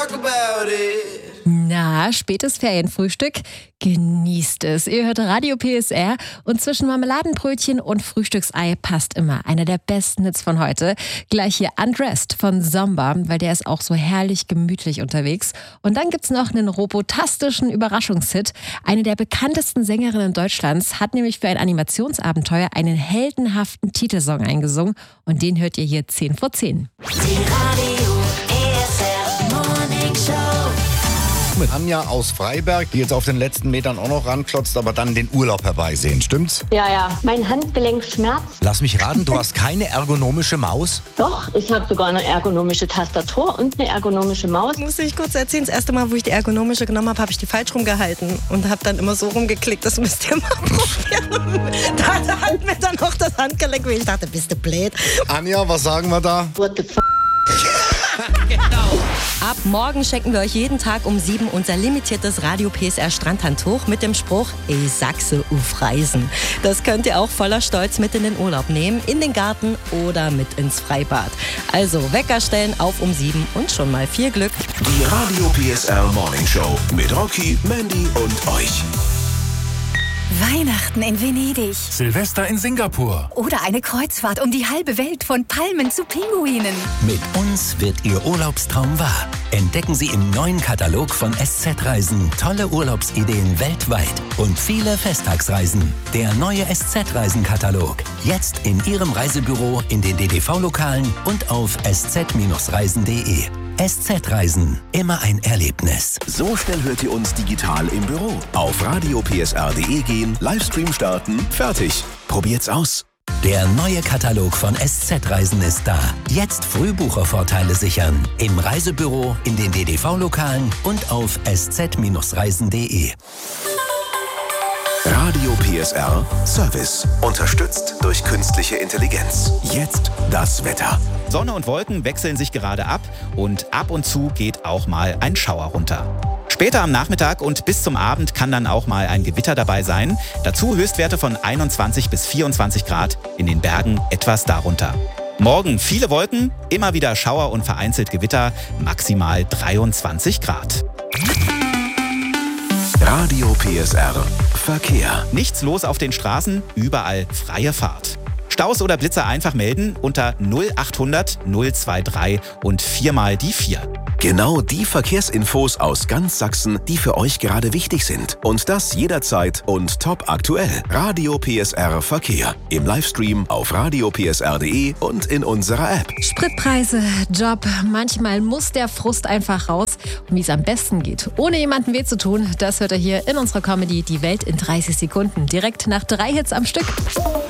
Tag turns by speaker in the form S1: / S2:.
S1: talk about it.
S2: Na, spätes Ferienfrühstück. Genießt es. Ihr hört Radio PSR und zwischen Marmeladenbrötchen und Frühstücksei passt immer einer der besten Hits von heute. Gleich hier Undressed von Zomba, weil der ist auch so herrlich gemütlich unterwegs. Und dann gibt's noch einen robotastischen Überraschungshit. Eine der bekanntesten Sängerinnen Deutschlands hat nämlich für ein Animationsabenteuer einen heldenhaften Titelsong eingesungen und den hört ihr hier 10 vor 10.
S3: Die Radio PSR Morning Show.
S4: Mit Anja aus Freiberg, die jetzt auf den letzten Metern auch noch ranklotzt, aber dann den Urlaub herbeisehen, stimmt's?
S5: Ja. Mein Handgelenk schmerzt.
S6: Lass mich raten, du hast keine ergonomische Maus?
S5: Doch, ich habe sogar eine ergonomische Tastatur und eine ergonomische Maus.
S7: Muss ich kurz erzählen, das erste Mal, wo ich die ergonomische genommen habe, habe ich die falsch rumgehalten und habe dann immer so rumgeklickt, das müsst ihr mal probieren. Da hat mir dann auch das Handgelenk weh. Ich dachte, bist du blöd?
S4: Anja, was sagen wir da?
S5: What the f***?
S7: Ab morgen schenken wir euch jeden Tag um 7 unser limitiertes Radio PSR Strandhandtuch mit dem Spruch "Ich Sachse auf Reisen". Das könnt ihr auch voller Stolz mit in den Urlaub nehmen, in den Garten oder mit ins Freibad. Also Wecker stellen auf um 7 und schon mal viel Glück.
S8: Die Radio PSR Morning Show mit Rocky, Mandy und euch.
S9: Weihnachten in Venedig.
S10: Silvester in Singapur.
S9: Oder eine Kreuzfahrt um die halbe Welt von Palmen zu Pinguinen.
S6: Mit uns wird Ihr Urlaubstraum wahr. Entdecken Sie im neuen Katalog von SZ Reisen tolle Urlaubsideen weltweit und viele Festtagsreisen. Der neue SZ Reisen-Katalog. Jetzt in Ihrem Reisebüro, in den DDV-Lokalen und auf sz-reisen.de. SZ Reisen. Immer ein Erlebnis.
S8: So schnell hört ihr uns digital im Büro. Auf radiopsr.de gehen, Livestream starten, fertig. Probiert's aus.
S6: Der neue Katalog von SZ Reisen ist da. Jetzt Frühbuchervorteile sichern. Im Reisebüro, in den DDV-Lokalen und auf sz-reisen.de.
S8: Radio PSR Service. Unterstützt durch künstliche Intelligenz. Jetzt das Wetter.
S11: Sonne und Wolken wechseln sich gerade ab und ab und zu geht auch mal ein Schauer runter. Später am Nachmittag und bis zum Abend kann dann auch mal ein Gewitter dabei sein. Dazu Höchstwerte von 21 bis 24 Grad, in den Bergen etwas darunter. Morgen viele Wolken, immer wieder Schauer und vereinzelt Gewitter, maximal 23 Grad.
S8: Radio PSR Verkehr.
S11: Nichts los auf den Straßen, überall freie Fahrt. Staus oder Blitzer einfach melden unter 0800 023 und 4 mal die 4.
S8: Genau die Verkehrsinfos aus ganz Sachsen, die für euch gerade wichtig sind. Und das jederzeit und top aktuell. Radio PSR Verkehr. Im Livestream auf radiopsr.de und in unserer App.
S2: Spritpreise, Job, manchmal muss der Frust einfach raus. Und wie es am besten geht, ohne jemandem weh zu tun, das hört ihr hier in unserer Comedy Die Welt in 30 Sekunden. Direkt nach 3 Hits am Stück.